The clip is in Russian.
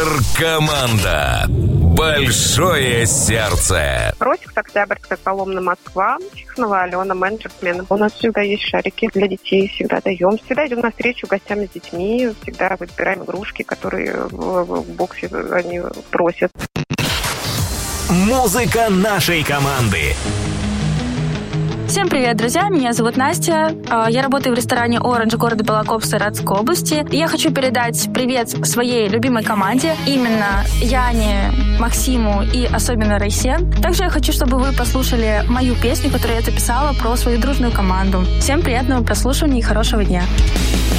Суперкоманда. Большое сердце. Росик, Октябрьская, Коломна, Москва. Чехнова Алена, менеджер смены. У нас всегда есть шарики для детей, всегда даем. Всегда идем навстречу гостям с детьми, всегда выбираем игрушки, которые в боксе они просят. Музыка нашей команды. Всем привет, друзья! Меня зовут Настя. Я работаю в ресторане «Оранж» города Белокоп Саратовской области. И я хочу передать привет своей любимой команде, именно Яне, Максиму и особенно Райсе. Также я хочу, чтобы вы послушали мою песню, которую я записала про свою дружную команду. Всем приятного прослушивания и хорошего дня!